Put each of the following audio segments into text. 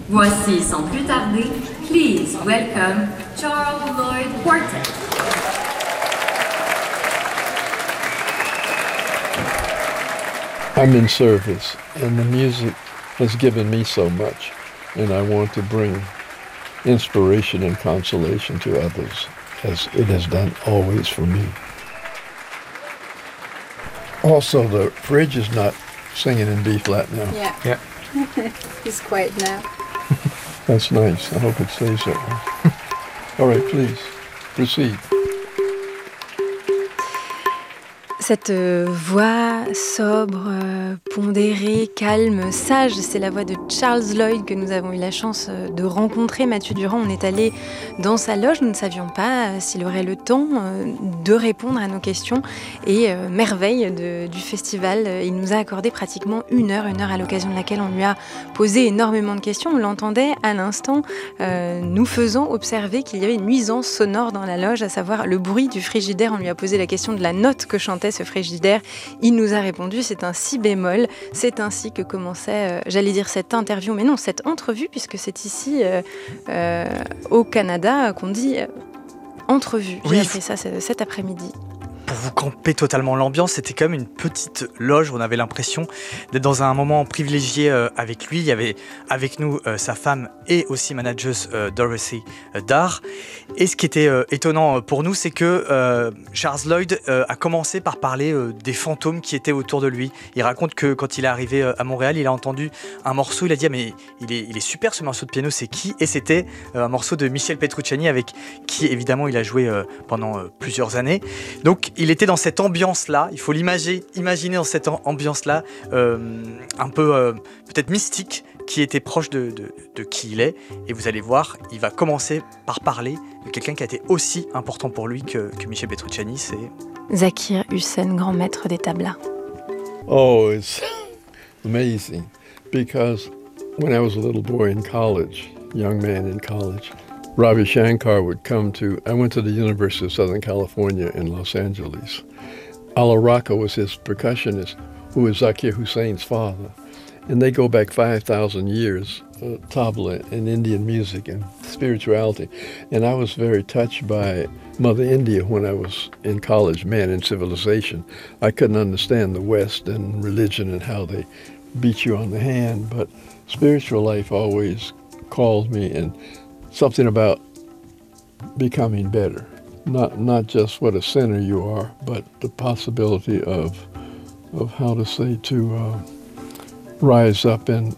Voici sans plus tarder, please welcome Charles Lloyd Quartet. I'm in service, and the music has given me so much, and I want to bring inspiration and consolation to others, as it has done always for me. Also, the fridge is not singing in B flat now. Yeah. He's quiet now. That's nice. I hope it stays that way. All right, please, proceed. Cette voix sobre, pondérée, calme, sage, c'est la voix de Charles Lloyd que nous avons eu la chance de rencontrer. Mathieu Durand, on est allé dans sa loge, nous ne savions pas s'il aurait le temps de répondre à nos questions. Et merveille du festival, il nous a accordé pratiquement une heure à l'occasion de laquelle on lui a posé énormément de questions. On l'entendait à l'instant nous faisant observer qu'il y avait une nuisance sonore dans la loge, à savoir le bruit du frigidaire. On lui a posé la question de la note que chantait ce frigidaire. Il nous a répondu, c'est un si bémol. C'est ainsi que commençait, j'allais dire cette interview, mais non, cette entrevue, puisque c'est ici au Canada qu'on dit entrevue. J'ai appris ça cet après-midi. Pour vous camper totalement l'ambiance, c'était comme une petite loge. On avait l'impression d'être dans un moment privilégié avec lui. Il y avait avec nous sa femme et aussi manageuse Dorothy Darr. Et ce qui était étonnant pour nous, c'est que Charles Lloyd a commencé par parler des fantômes qui étaient autour de lui. Il raconte que quand il est arrivé à Montréal, il a entendu un morceau. Il a dit mais il est super ce morceau de piano, c'est qui? Et c'était un morceau de Michel Petrucciani avec qui évidemment il a joué pendant plusieurs années. Donc il était dans cette ambiance-là, il faut imaginer dans cette ambiance-là, un peu peut-être mystique, qui était proche de qui il est. Et vous allez voir, il va commencer par parler de quelqu'un qui a été aussi important pour lui que Michel Petrucciani, c'est Zakir Hussain, grand maître des tablas. Oh, it's amazing, because when I was a little boy in college, young man in college, Ravi Shankar would come I went to the University of Southern California in Los Angeles. Ala Raka was his percussionist, who was Zakir Hussain's father. And they go back 5,000 years, tabla and Indian music and spirituality. And I was very touched by Mother India when I was in college, Man and Civilization. I couldn't understand the West and religion and how they beat you on the hand, but spiritual life always called me, and something about becoming better. Not just what a sinner you are, but the possibility of how to say to rise up in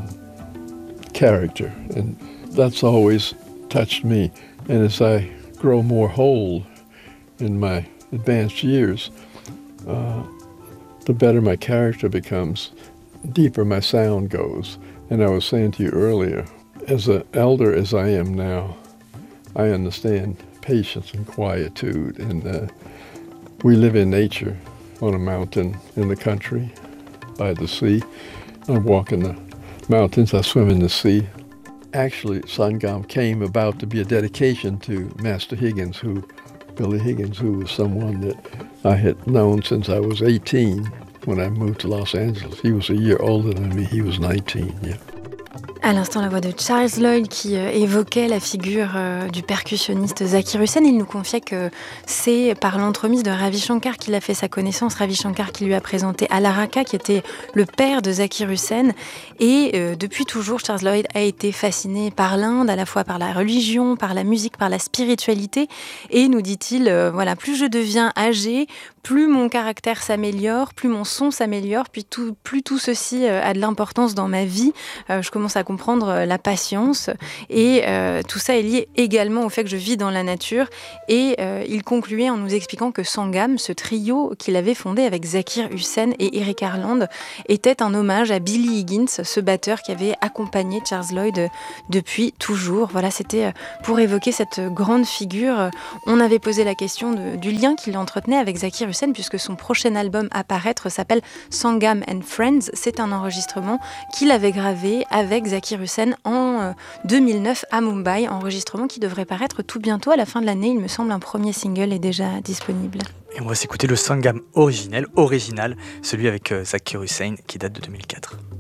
character. And that's always touched me. And as I grow more whole in my advanced years, the better my character becomes, deeper my sound goes. And I was saying to you earlier, as an elder as I am now, I understand patience and quietude. And we live in nature on a mountain in the country by the sea. I walk in the mountains, I swim in the sea. Actually, Sangam came about to be a dedication to Master Higgins, Billy Higgins, who was someone that I had known since I was 18 when I moved to Los Angeles. He was a year older than me, he was 19, yeah. À l'instant, la voix de Charles Lloyd qui évoquait la figure du percussionniste Zakir Hussain. Il nous confiait que c'est par l'entremise de Ravi Shankar qu'il a fait sa connaissance. Ravi Shankar qui lui a présenté Ala Raka, qui était le père de Zakir Hussain. Et depuis toujours, Charles Lloyd a été fasciné par l'Inde, à la fois par la religion, par la musique, par la spiritualité. Et nous dit-il, voilà, plus je deviens âgé, plus mon caractère s'améliore, plus mon son s'améliore, plus tout ceci a de l'importance dans ma vie. Je commence à comprendre la patience et tout ça est lié également au fait que je vis dans la nature. Et il concluait en nous expliquant que Sangam, ce trio qu'il avait fondé avec Zakir Hussain et Eric Harland, était un hommage à Billy Higgins, ce batteur qui avait accompagné Charles Lloyd depuis toujours. Voilà, c'était pour évoquer cette grande figure. On avait posé la question du lien qu'il entretenait avec Zakir Hussain, puisque son prochain album à paraître s'appelle Sangam and Friends. C'est un enregistrement qu'il avait gravé avec Zakir Hussain en 2009 à Mumbai, enregistrement qui devrait paraître tout bientôt à la fin de l'année. Il me semble un premier single est déjà disponible. Et on va s'écouter le Sangam original, celui avec Zakir Hussain qui date de 2004.